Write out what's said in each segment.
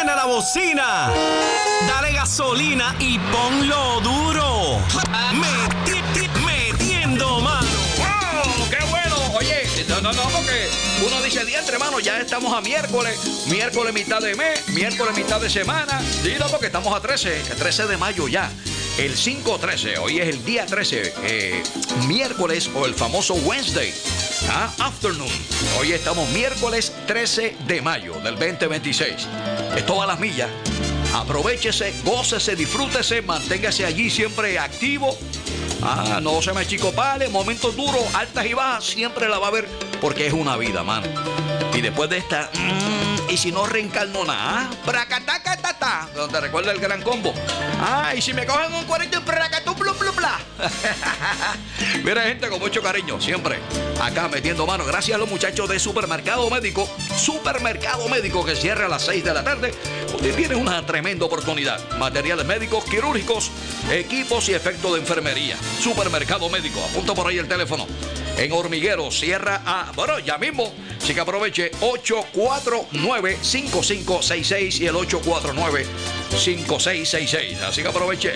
Suena la bocina. Dale gasolina y ponlo duro. Metiendo mano. ¡Wow! ¡Qué bueno! Oye, no, porque uno dice diantre, hermano, ya estamos a miércoles mitad de mes, miércoles mitad de semana. Dilo porque estamos a 13 de mayo ya. El 5-13, hoy es el día 13, miércoles o el famoso Wednesday, afternoon. Hoy estamos miércoles 13 de mayo del 2026. Esto va a las millas. Aprovechese, gócese, disfrútese, manténgase allí siempre activo. No se me achicopale, momentos duros, altas y bajas, siempre la va a ver porque es una vida, mano. Y después de esta, y si no reencarno nada, bracatacatata, donde recuerda el gran combo. Y si me cogen un 40, bracatú, blu, blu, bla. Mira, gente, con mucho cariño, siempre acá metiendo mano. Gracias a los muchachos de Supermercado Médico que cierra a las 6 de la tarde. Donde tienes una tremenda oportunidad. Materiales médicos, quirúrgicos, equipos y efectos de enfermería. Supermercado Médico, apunta por ahí el teléfono. En Hormiguero, cierra ya mismo. Así que aproveche 849-5566 y el 849-5666. Así que aproveche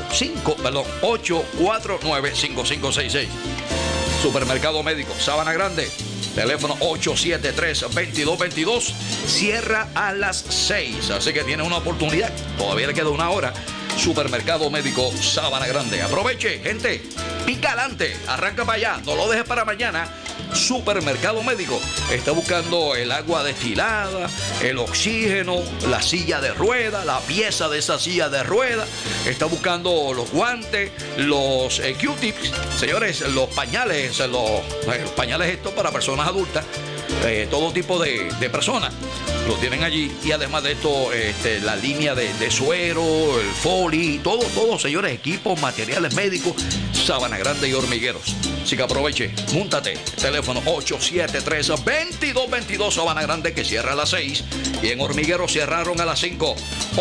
849-5566. Supermercado Médico, Sabana Grande. Teléfono 873-2222. Cierra a las 6. Así que tiene una oportunidad. Todavía le queda una hora. Supermercado Médico Sabana Grande. Aproveche, gente. Pica adelante. Arranca para allá. No lo dejes para mañana. Supermercado Médico está buscando el agua destilada, el oxígeno, la silla de rueda, la pieza de esa silla de rueda. Está buscando los guantes, los Q-tips, señores, los pañales, los pañales estos para personas adultas, todo tipo de personas lo tienen allí. Y además de esto, la línea de suero, el Foli, todo, señores, equipos, materiales médicos, Sabana Grande y Hormigueros. Así que aproveche, múntate. Teléfono 873-2222, Sabana Grande, que cierra a las 6. Y en Hormigueros cerraron a las 5.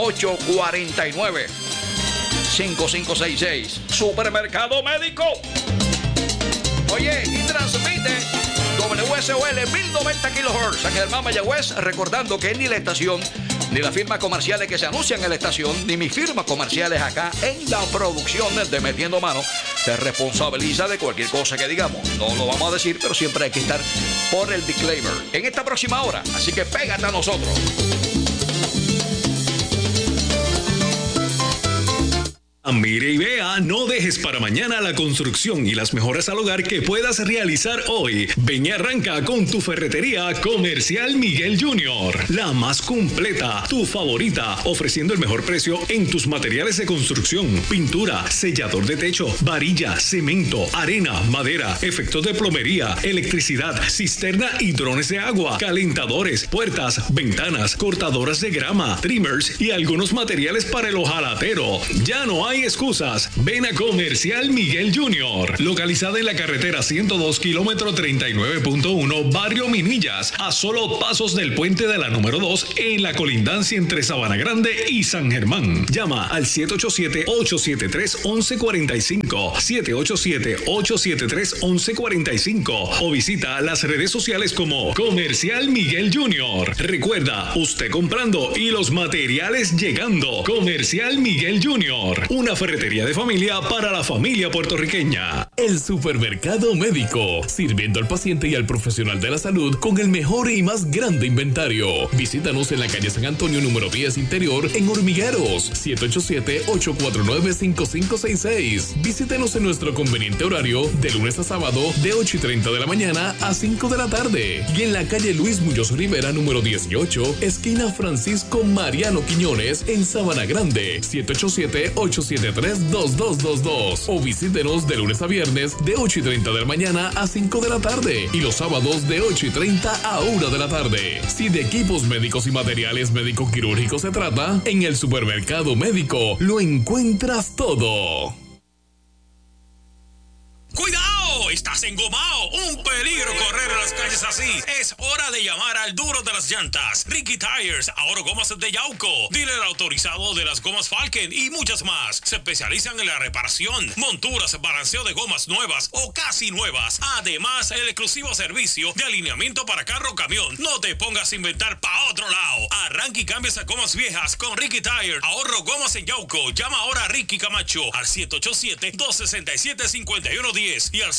849-5566. Supermercado Médico. Oye, y transmite WSOL 1090 kHz, San Germán, Mayagüez, recordando que ni la estación, ni las firmas comerciales que se anuncian en la estación, ni mis firmas comerciales acá en la producción de Metiendo Mano, se responsabiliza de cualquier cosa que digamos. No lo vamos a decir, pero siempre hay que estar por el disclaimer en esta próxima hora. Así que pégate a nosotros. Mire y vea, no dejes para mañana la construcción y las mejoras al hogar que puedas realizar hoy. Ven y arranca con tu ferretería Comercial Miguel Jr., la más completa, tu favorita, ofreciendo el mejor precio en tus materiales de construcción: pintura, sellador de techo, varilla, cemento, arena, madera, efectos de plomería, electricidad, cisterna y drones de agua, calentadores, puertas, ventanas, cortadoras de grama, trimmers y algunos materiales para el hojalatero. Ya no hay excusas. Ven a Comercial Miguel Jr., localizada en la carretera 102, kilómetro 39.1, barrio Minillas, a solo pasos del puente de la número 2, en la colindancia entre Sabana Grande y San Germán. Llama al 787-873-1145, 787-873-1145, o visita las redes sociales como Comercial Miguel Jr. Recuerda, usted comprando y los materiales llegando. Comercial Miguel Jr., una ferretería de familia para la familia puertorriqueña. El Supermercado Médico, sirviendo al paciente y al profesional de la salud con el mejor y más grande inventario. Visítanos en la calle San Antonio número 10 Interior en Hormigueros, 787-849-5566. Visítenos en nuestro conveniente horario de lunes a sábado de 8:30 de la mañana a 5 de la tarde. Y en la calle Luis Muñoz Rivera número 18, esquina Francisco Mariano Quiñones en Sabana Grande, 787-873-2222. O visítenos de lunes a viernes de 8:30 de la mañana a 5 de la tarde y los sábados de 8:30 a 1 de la tarde. Si de equipos médicos y materiales médico-quirúrgicos se trata, en el Supermercado Médico lo encuentras todo. ¡Cuidado! o estás engomado. Un peligro correr en las calles así. Es hora de llamar al duro de las llantas. Ricky Tires, ahora gomas de Yauco. Dealer autorizado de las gomas Falken y muchas más. Se especializan en la reparación, monturas, balanceo de gomas nuevas o casi nuevas. Además, el exclusivo servicio de alineamiento para carro o camión. No te pongas a inventar pa' otro lado. Arranca y cambia esas gomas viejas con Ricky Tires. Ahorro gomas en Yauco. Llama ahora a Ricky Camacho al 787-267-5110 y al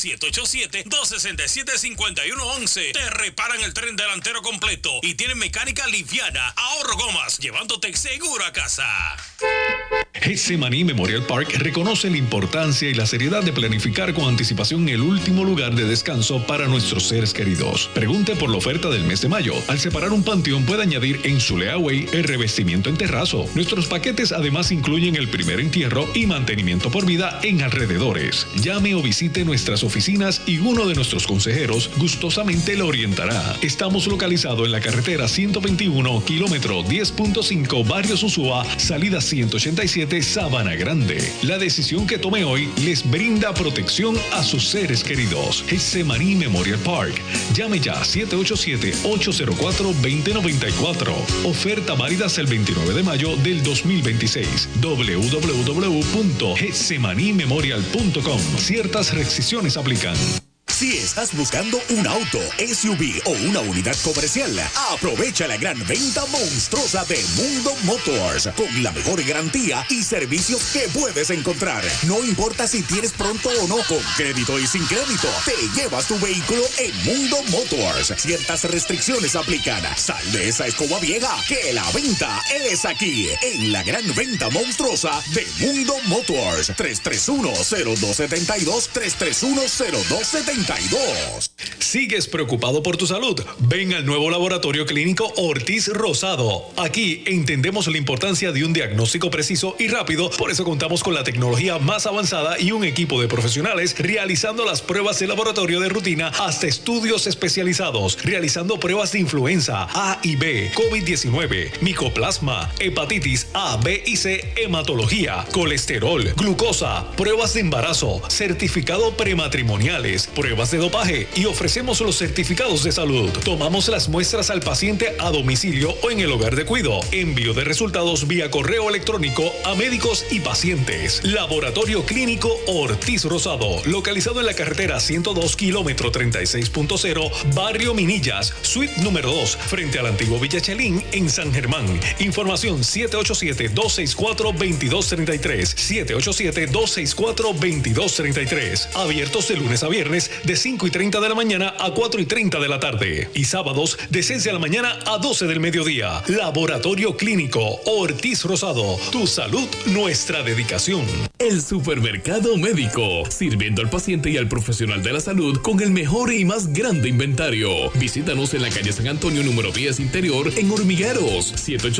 787-267-5111. Te reparan el tren delantero completo y tienen mecánica liviana. Ahorro gomas, llevándote seguro a casa. Getsemaní Memorial Park reconoce la importancia y la seriedad de planificar con anticipación el último lugar de descanso para nuestros seres queridos. Pregunte por la oferta del mes de mayo. Al separar un panteón puede añadir en su layaway el revestimiento en terrazo. Nuestros paquetes además incluyen el primer entierro y mantenimiento por vida en alrededores. Llame o visite nuestras oficinas y uno de nuestros consejeros gustosamente lo orientará. Estamos localizados en la carretera 121, kilómetro 10.5, barrio Susúa, salida 187, Sabana Grande. La decisión que tome hoy les brinda protección a sus seres queridos. Getsemaní Memorial Park. Llame ya 787-804-2094. Oferta válida hasta el 29 de mayo del 2026. www.getsemanimemorial.com. Ciertas restricciones aplican. Si estás buscando un auto, SUV o una unidad comercial, aprovecha la gran venta monstruosa de Mundo Motors con la mejor garantía y servicios que puedes encontrar. No importa si tienes pronto o no, con crédito y sin crédito, te llevas tu vehículo en Mundo Motors. Ciertas restricciones aplican. Sal de esa escoba vieja, que la venta es aquí, en la gran venta monstruosa de Mundo Motors. 331-0272, 331-0272. ¿Sigues preocupado por tu salud? Ven al nuevo laboratorio clínico Ortiz Rosado. Aquí entendemos la importancia de un diagnóstico preciso y rápido, por eso contamos con la tecnología más avanzada y un equipo de profesionales realizando las pruebas de laboratorio de rutina hasta estudios especializados, realizando pruebas de influenza A y B, COVID-19, micoplasma, hepatitis A, B y C, hematología, colesterol, glucosa, pruebas de embarazo, certificado prematrimoniales, pruebas de dopaje y ofrecemos los certificados de salud. Tomamos las muestras al paciente a domicilio o en el hogar de cuidado. Envío de resultados vía correo electrónico a médicos y pacientes. Laboratorio Clínico Ortiz Rosado, localizado en la carretera 102, kilómetro 36.0, barrio Minillas, suite número 2, frente al antiguo Villa Chelín en San Germán. Información 787-264-2233. 787-264-2233. Abiertos de lunes a viernes de 5:30 de la mañana a 4:30 de la tarde y sábados de 6 de la mañana a 12 del mediodía. Laboratorio Clínico Ortiz Rosado. Tu salud, nuestra dedicación. El Supermercado Médico, sirviendo al paciente y al profesional de la salud con el mejor y más grande inventario. Visítanos en la calle San Antonio número 10 Interior en Hormigueros,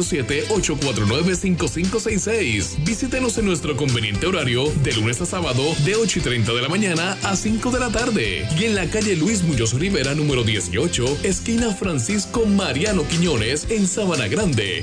787-849-5566. Visítenos en nuestro conveniente horario de lunes a sábado de 8:30 de la mañana a 5 de la tarde y en la calle Luis Muñoz Rivera número 18, esquina Francisco Mariano Quiñones en Sabana Grande,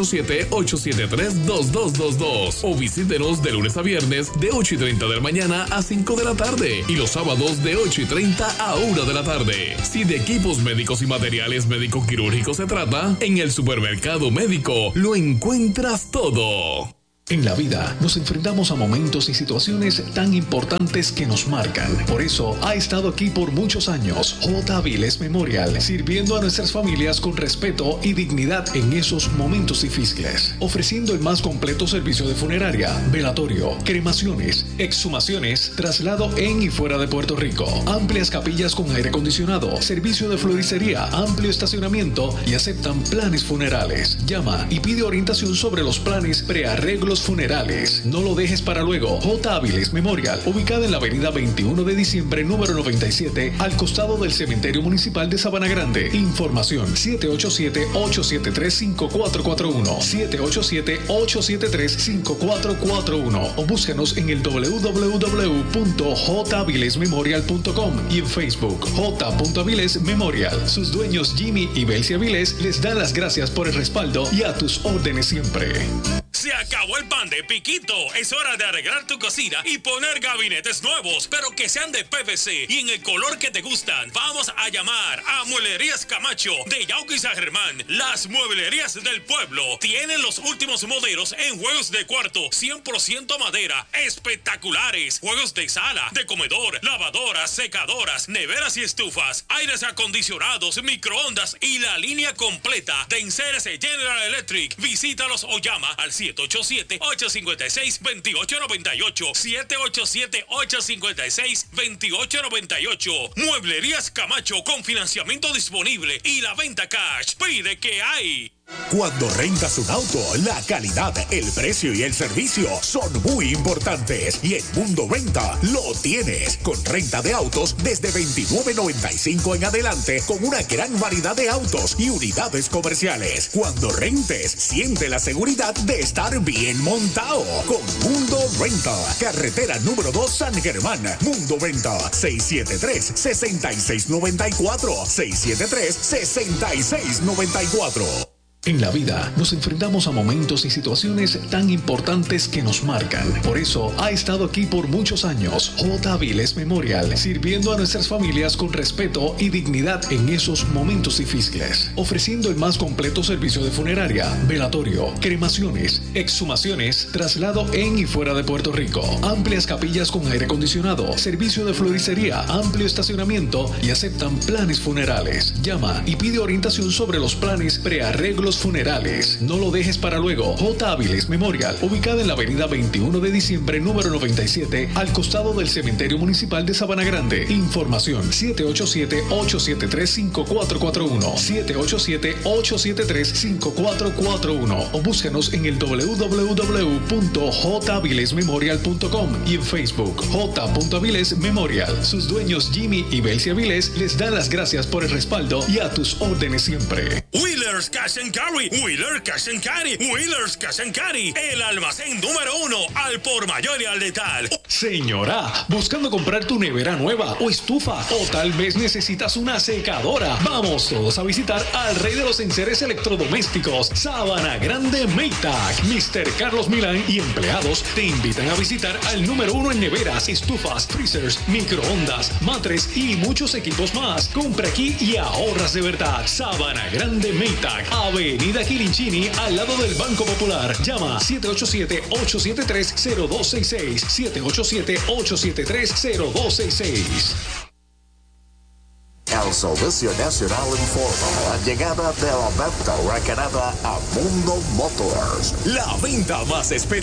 787-873-2222 o visítenos de lunes a viernes de 8:30 de la mañana a 5 de la tarde y los sábados de 8:30 a 1 de la tarde. Si de equipos médicos y materiales médico-quirúrgicos se trata, en el Supermercado Médico lo encuentras todo. En la vida nos enfrentamos a momentos y situaciones tan importantes que nos marcan. Por eso ha estado aquí por muchos años J. Avilés Memorial, sirviendo a nuestras familias con respeto y dignidad en esos momentos difíciles, ofreciendo el más completo servicio de funeraria, velatorio, cremaciones, exhumaciones, traslado en y fuera de Puerto Rico, amplias capillas con aire acondicionado, servicio de floristería, amplio estacionamiento y aceptan planes funerales. Llama y pide orientación sobre los planes prearreglos funerales. No lo dejes para luego. J. Avilés Memorial, ubicada en la avenida 21 de diciembre, número 97, al costado del Cementerio Municipal de Sabana Grande. Información 787-873-5441, 787-873-5441 o búscanos en el www.javilesmemorial.com y en Facebook J. Avilés Memorial. Sus dueños Jimmy y Belsi Avilés les dan las gracias por el respaldo y a tus órdenes siempre. Se acabó el pan de piquito. Es hora de arreglar tu cocina y poner gabinetes nuevos, pero que sean de PVC y en el color que te gustan. Vamos a llamar a Mueblerías Camacho de Yauco y San Germán. Las mueblerías del pueblo tienen los últimos modelos en juegos de cuarto 100% madera, espectaculares. Juegos de sala, de comedor, lavadoras, secadoras, neveras y estufas, aires acondicionados, microondas y la línea completa de enseres General Electric. Visítalos o llama al 787-856-2898. 787-856-2898. Mueblerías Camacho con financiamiento disponible y la venta cash. Pide que hay. Cuando rentas un auto, la calidad, el precio y el servicio son muy importantes. Y en Mundo Renta lo tienes. Con renta de autos desde $29.95 en adelante, con una gran variedad de autos y unidades comerciales. Cuando rentes, siente la seguridad de estar bien montado. Con Mundo Renta. Carretera número 2 San Germán. Mundo Renta. 673-6694. 673-6694. En la vida nos enfrentamos a momentos y situaciones tan importantes que nos marcan. Por eso ha estado aquí por muchos años J. Avilés Memorial, sirviendo a nuestras familias con respeto y dignidad en esos momentos difíciles, ofreciendo el más completo servicio de funeraria, velatorio, cremaciones, exhumaciones, traslado en y fuera de Puerto Rico, amplias capillas con aire acondicionado, servicio de floristería, amplio estacionamiento y aceptan planes funerales. Llama y pide orientación sobre los planes prearreglos funerales. No lo dejes para luego. J. Avilés Memorial, ubicada en la avenida 21 de diciembre, número 97, al costado del Cementerio Municipal de Sabana Grande. Información 787-873-5441, 787-873-5441 o búscanos en el www.javilesmemorial.com y en Facebook J. Avilés Memorial. Sus dueños Jimmy y Belsi Avilés les dan las gracias por el respaldo y a tus órdenes siempre. Wheelers Cash and Carry, Wheeler Cash and Carry, Wheelers Cash and Carry, el almacén número 1 al por mayor y al letal. Señora, buscando comprar tu nevera nueva o estufa, o tal vez necesitas una secadora. Vamos todos a visitar al rey de los enseres electrodomésticos, Sabana Grande Maytag. Mr. Carlos Milán y empleados te invitan a visitar al número 1 en neveras, estufas, freezers, microondas, matres y muchos equipos más. Compra aquí y ahorras de verdad. Sabana Grande Maytag, Avenida Quilinchini, al lado del Banco Popular. Llama 787-873-0266. 787-873-0266. El Servicio Nacional informa la llegada de la venta recargada a Mundo Motors. La venta más esperada